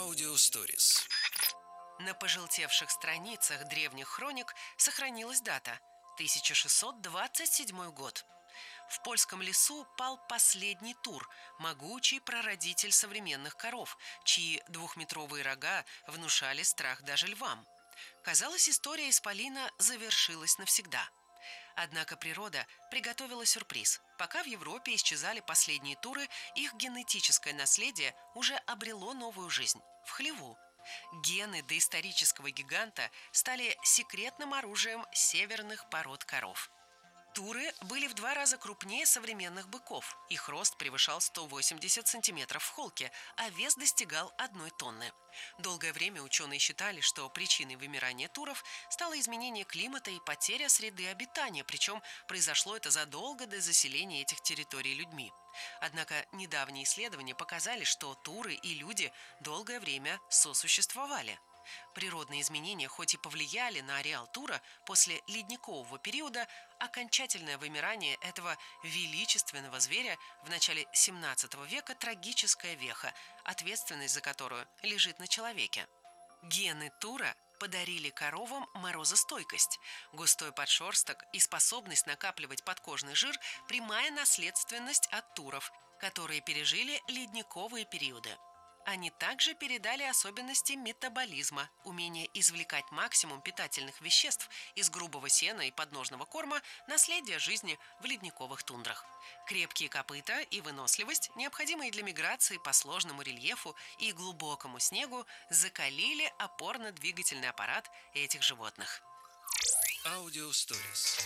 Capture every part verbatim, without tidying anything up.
Аудиосторис. На пожелтевших страницах древних хроник сохранилась дата – тысяча шестьсот двадцать седьмой год. В польском лесу пал последний тур, могучий прародитель современных коров, чьи двухметровые рога внушали страх даже львам. Казалось, история исполина завершилась навсегда. Однако природа приготовила сюрприз. Пока в Европе исчезали последние туры, их генетическое наследие уже обрело новую жизнь – в хлеву. Гены доисторического гиганта стали секретным оружием северных пород коров. Туры были в два раза крупнее современных быков. Их рост превышал сто восемьдесят сантиметров в холке, а вес достигал одной тонны. Долгое время ученые считали, что причиной вымирания туров стало изменение климата и потеря среды обитания, причем произошло это задолго до заселения этих территорий людьми. Однако недавние исследования показали, что туры и люди долгое время сосуществовали. Природные изменения хоть и повлияли на ареал тура, после ледникового периода окончательное вымирание этого величественного зверя в начале семнадцатого века – трагическая веха, ответственность за которую лежит на человеке. Гены тура подарили коровам морозостойкость, густой подшерсток и способность накапливать подкожный жир – прямая наследственность от туров, которые пережили ледниковые периоды. Они также передали особенности метаболизма, умение извлекать максимум питательных веществ из грубого сена и подножного корма, наследие жизни в ледниковых тундрах. Крепкие копыта и выносливость, необходимые для миграции по сложному рельефу и глубокому снегу, закалили опорно-двигательный аппарат этих животных. Аудиосторис.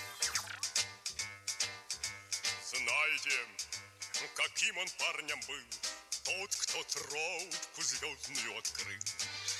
Знаете, каким он парнем был? Тот, кто трубку звездную открыл.